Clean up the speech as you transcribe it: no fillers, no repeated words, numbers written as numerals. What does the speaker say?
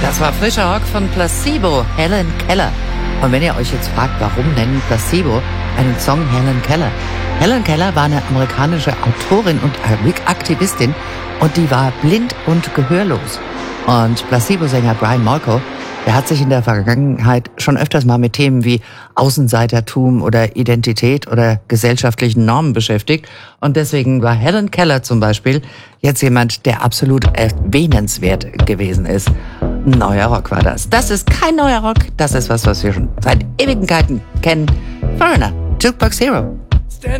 Das war frischer Rock von Placebo, Helen Keller. Und wenn ihr euch jetzt fragt, warum nennen Placebo einen Song Helen Keller? Helen Keller war eine amerikanische Autorin und Aktivistin und die war blind und gehörlos. Und Placebo-Sänger Brian Molko, der hat sich in der Vergangenheit schon öfters mal mit Themen wie Außenseitertum oder Identität oder gesellschaftlichen Normen beschäftigt. Und deswegen war Helen Keller zum Beispiel jetzt jemand, der absolut erwähnenswert gewesen ist. Neuer Rock war das. Das ist kein neuer Rock, das ist was wir schon seit Ewigkeiten kennen. Foreigner, Jukebox Hero.